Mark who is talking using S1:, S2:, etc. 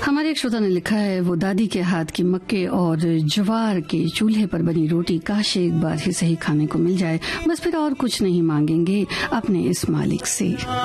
S1: हमारे एक श्रोता ने लिखा है, वो दादी के हाथ की मक्के और ज्वार के चूल्हे पर बनी रोटी काश एक बार ही सही खाने को मिल जाए, बस फिर और कुछ नहीं मांगेंगे अपने इस मालिक से।